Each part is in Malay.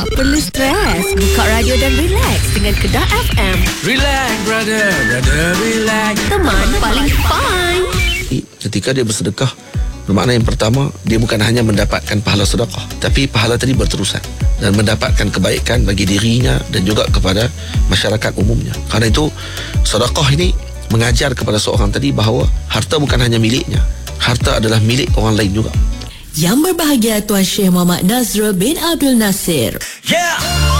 Perlu stres? Buka radio dan relax dengan Kedah FM. Relax, brother, relax. Teman paling fine. Ketika dia bersedekah, bermakna yang pertama, dia bukan hanya mendapatkan pahala sedekah, tapi pahala tadi berterusan dan mendapatkan kebaikan bagi dirinya dan juga kepada masyarakat umumnya. Karena itu sedekah ini mengajar kepada seorang tadi bahawa harta bukan hanya miliknya, harta adalah milik orang lain juga. Yang berbahagia Tuan Syekh Muhammad Nazrul bin Abdul Nasir. Yeah!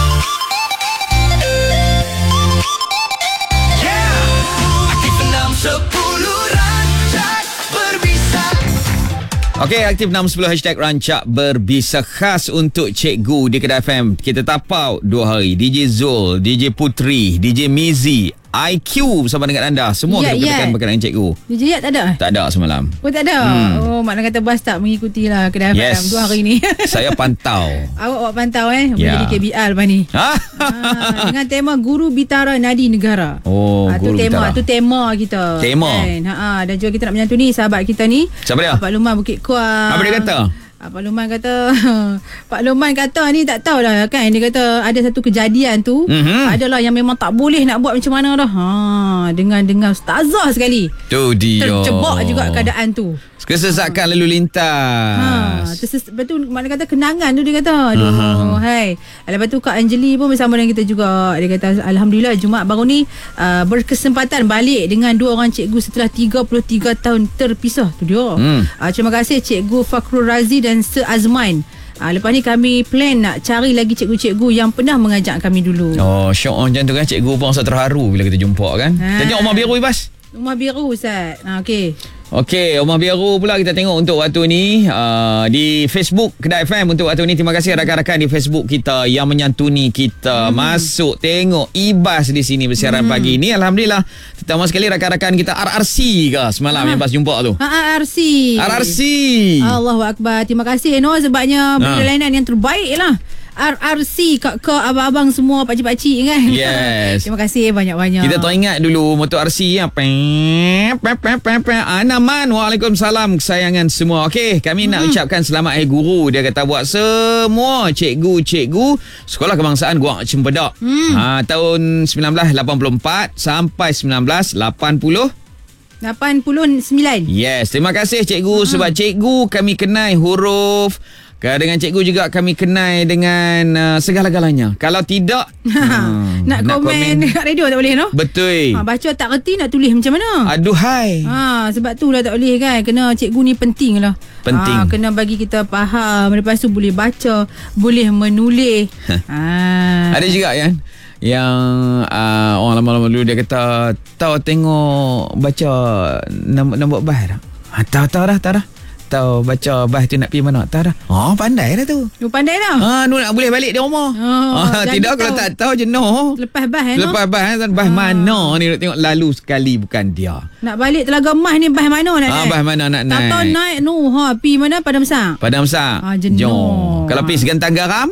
Okey, aktif 610 hashtag Rancak Berbisa khas untuk Cikgu di Kedah FM. Kita tapau 2 hari. DJ Zul, DJ Putri, DJ Mizi, IQ bersama dengan anda. Semua kita berkaitan berkenaan cikgu. DJ Yat tak ada? Tak ada semalam. Oh tak ada? Oh makna kata bas tak mengikuti lah Kedah FM 2 hari ni. Saya pantau. Awak pantau Boleh jadi KBR lepas ni. Dengan tema Guru Bitara Nadi Negara. Oh, Guru Bitara. Itu tema kita. Tema. Kan? Dan juga kita nak menyantuni sahabat kita ni. Siapa dia? Pak Luman Bukit Kuang. Apa dia kata? Pak Luman kata ni tak tahulah kan, dia kata ada satu kejadian tu adalah yang memang tak boleh nak buat macam mana dah. Dengan ustazah sekali. Tu dia. Terjebak juga keadaan tu. Kesesakan lalu lintas. Betul, makna kata kenangan tu dia kata. Aduh, hai. Lepas tu Kak Anjali pun bersama dengan kita juga. Dia kata alhamdulillah Jumaat baru ni berkesempatan balik dengan 2 orang cikgu setelah 33 tahun terpisah. Tu dia. Terima kasih Cikgu Fakhrul Razi dan Sir Azman. Lepas ni kami plan nak cari lagi cikgu-cikgu yang pernah mengajak kami dulu. Oh, syok macam tu kan. Cikgu pun rasa terharu bila kita jumpa kan. Tengok Rumah Biru Ibas. Rumah Biru Ustaz. Okey, Rumah Biru pula kita tengok untuk waktu ni di Facebook Kedah FM untuk waktu ni. Terima kasih rakan-rakan di Facebook kita yang menyantuni kita. Masuk tengok Ibas di sini bersiaran pagi ni. Alhamdulillah. Terutama sekali rakan-rakan kita RRC ke semalam yang pas jumpa tu. RRC. Allahu Akbar. Terima kasih sebabnya beri layanan yang terbaik lah. RRC, kak-kak, abang-abang semua, pakcik-pakcik kan. Yes. Terima kasih banyak-banyak. Kita teringat dulu motor RC ya. Anaman, waalaikumsalam kesayangan semua. Okey, kami nak ucapkan selamat Hari Guru. Dia kata buat semua cikgu-cikgu Sekolah Kebangsaan Guang Cempedak. Tahun 1984 sampai 1989. Yes, terima kasih cikgu sebab cikgu kami kenal huruf. Dengan cikgu juga kami kenal dengan segala-galanya. Kalau tidak nak komen dekat radio tak boleh, no? Betul. Baca tak reti nak tulis macam mana? Aduhai. Sebab tu lah tak boleh kan. Kena cikgu ni penting lah. Penting. Kena bagi kita faham. Lepas tu boleh baca, boleh menulis. Ada juga kan yang orang lama-lama dulu dia kata tahu tengok baca nombor bahar. Tahu dah. Tahu baca bahas tu nak pergi mana? Tak dah. Pandai dah tu. Pandai dah. Nak boleh balik di rumah. Tidak kalau tak tahu jenuh. Lepas bahas bahas mana ni nak tengok lalu sekali bukan dia. Nak balik Telaga Mas ni bahas mana nak naik? Bahas mana nak naik? Tak tahu naik pergi mana Padang Besar. Jenuh. Kalau pergi Segantang Garam.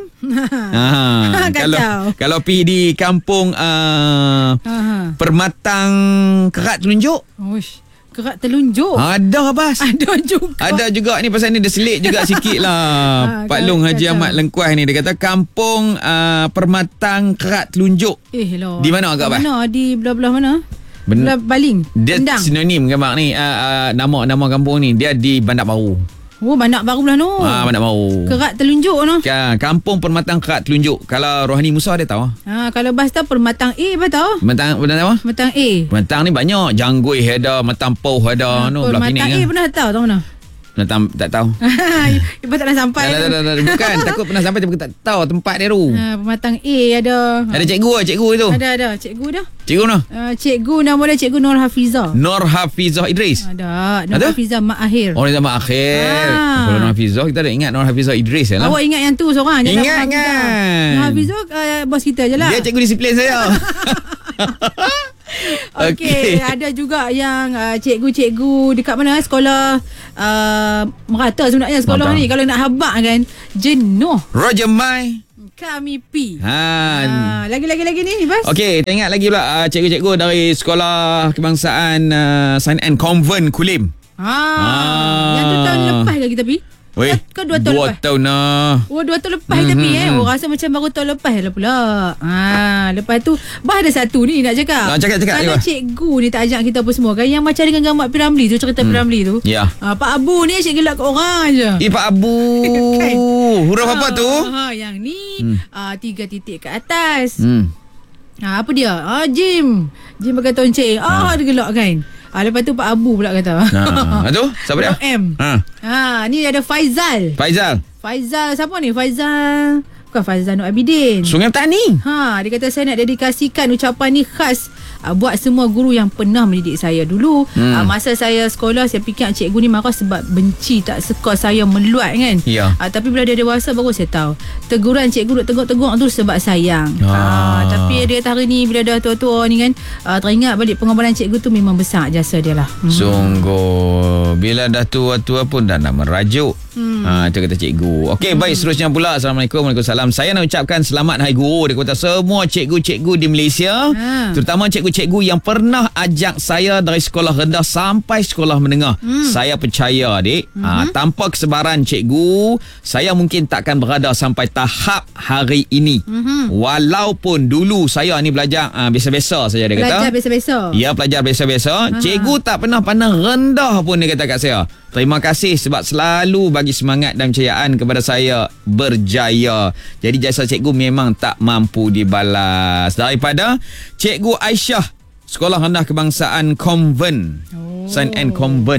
Kalau pergi di kampung Permatang Kerat Telunjuk. Kerat Telunjuk. Ada Bas. Ada juga ni pasal ni dia selit juga sikit lah. Pak Long Haji Ahmad Lengkuas ni dia kata kampung Permatang Kerat Telunjuk. Di mana agak Bas? Mana? Di belah-belah mana? Belah Baling. Dia Pendang. sinonim gambar ni. Nama kampung ni dia di Bandar Baru. Bandar Baru belah tu. Bandar Baru. Kerat Telunjuk tu. Kampung Permatang Kerat Telunjuk. Kalau Rohani Musa dia tahu. Kalau Bas tahu Permatang A apa tahu? Permatang apa? Permatang A. Permatang ni banyak. Janggui ada, Matang Pauh ada. Permatang A pernah tahu mana? Tak tahu. Ibu tak nak sampai. Bukan, takut pernah sampai tapi tak tahu tempat dia tu. Pematang A ada. Ada cikgu itu. Ada. Cikgu dah. Cikgu mana? Cikgu nama dia Cikgu Nur Hafizah. Nur Hafizah Idris. Ada. Nur Hafizah Mak Akhir. Oh, dia Mak Akhir. Kalau Nur Hafizah kita dah ingat Nur Hafizah Idris lah. Awak ingat yang tu seorang? Ingat kan? Nur Hafizah bos kita je lah. Dia cikgu disiplin saya. Okey, ada juga yang cikgu-cikgu dekat mana sekolah merata sebenarnya sekolah ni kalau nak habaq kan jenuh. Roger Mai kami pi. Lagi ni Bas. Okey, ingat lagi pula cikgu-cikgu dari Sekolah Kebangsaan Saint Anne Convent Kulim. Yang tu tahun lepas ke kita pi? Weh, Kau 2 tahun 2 lepas? tahun lah. Oh 2 tahun lepas tapi orang rasa macam baru tahun lepas lah pula. Lepas tu bah ada satu ni nak cakap. Cakap. Kalau cikgu ni tak ajak kita apa semua kan, yang macam dengan gambar Piramli tu, cerita Piramli tu. Ya. Pak Abu ni asyik gelak kat orang je. Pak Abu. Kan? Huruf apa tu? Yang ni 3 titik kat atas. Apa dia? Jim pakai tonceng. Dia gelak kan. Lepas tu Pak Abu pula kata. Tu siapa dia? M. Ni ada Faizal. Faizal siapa ni? Faizal bukan Faizal Nur Abidin. Sungai Petani. Dia kata saya nak dedikasikan ucapan ni khas buat semua guru yang pernah mendidik saya dulu. Masa saya sekolah, saya fikir cikgu ni marah sebab benci, tak suka saya meluat kan. Ya. Tapi bila dia dewasa baru saya tahu teguran cikgu duk teguk-teguk tu sebab sayang. Tapi dia kata hari ni bila dah tua-tua ni kan, teringat balik pengorbanan cikgu tu memang besar jasa dia lah. Sungguh, bila dah tua-tua pun dah nak merajuk. Itu kata cikgu. Okey, baik, seterusnya pula. Assalamualaikum. Waalaikumsalam. Saya nak ucapkan selamat Hari Guru. Dia kata semua cikgu-cikgu di Malaysia, terutama cikgu-cikgu yang pernah ajak saya dari sekolah rendah sampai sekolah menengah. Saya percaya adik, tanpa kesebaran cikgu, saya mungkin takkan berada sampai tahap hari ini. Walaupun dulu saya ni belajar biasa-biasa saja, dia kata. Belajar biasa-biasa. Ya, pelajar biasa-biasa. Cikgu tak pernah pandang rendah pun, dia kata kat saya. Terima kasih sebab selalu bagi semangat dan percayaan kepada saya berjaya. Jadi jasa cikgu memang tak mampu dibalas. Daripada Cikgu Aisyah, Sekolah Rendah Kebangsaan Convent. Saint Anne Convent.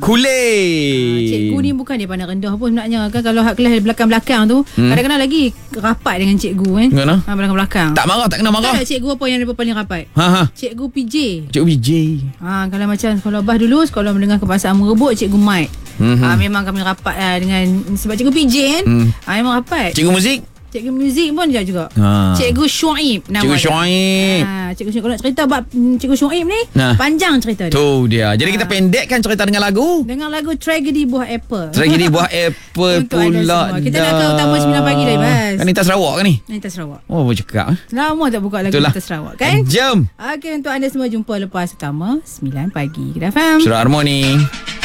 Kulim. Cikgu ni bukan dia pandang rendah pun sebenarnya kan. Kalau hak kelas belakang-belakang tu, kadang-kadang lagi rapat dengan cikgu kan. Kenapa? Belakang-belakang. Tak marah, tak kena marah. Tak ada cikgu apa yang paling rapat? Cikgu PJ. Cikgu PJ. Kalau macam sekolah Bah dulu, sekolah menengah kebangsaan Merebut, Cikgu Mike. Memang kami rapat dengan, sebab Cikgu PJ kan. Memang rapat. Cikgu muzik? Cikgu muzik pun dia juga. Cikgu Shuaib nama Cikgu dia. Shuaib. Cikgu Shuaib. Kalau nak cerita bab Cikgu Shuaib ni, panjang cerita dia. Tu dia. Jadi kita pendekkan cerita dengan lagu. Dengan lagu Tragedi Buah Apple. Tragedi Buah Apple pula. Kita dah ke utama 9 pagi dah, Bas. Kan Nita Sarawak ke ni? Nita Sarawak. Oh, boleh cakap. Lama tak buka lagu Itulah. Nita Sarawak kan? Jom. Okey, untuk anda semua jumpa lepas utama 9 pagi. Kita faham? Surah Harmoni.